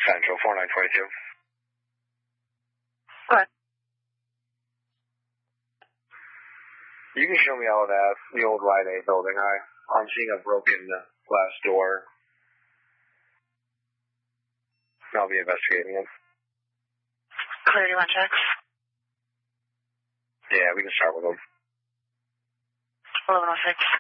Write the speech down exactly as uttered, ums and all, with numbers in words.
Central, four nine two two. Go ahead. You can show me all of that, the old Rite Aid building. I, I'm seeing a broken glass door. I'll be investigating it. Clear, you want checks? Yeah, we can start with them. eleven oh six.